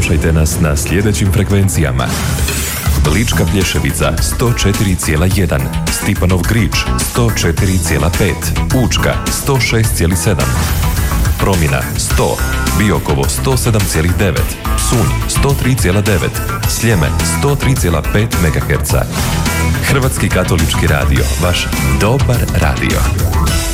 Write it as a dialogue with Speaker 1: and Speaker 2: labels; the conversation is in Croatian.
Speaker 1: Slušajte nas na sljedećim frekvencijama: Lička Plješevica 104,1, Stipanov Grič 104,5, Učka 106,7, Promina 100, Biokovo 107,9, Psunj 103,9, Sljeme 103,5 MHz. Hrvatski katolički radio, vaš dobar radio.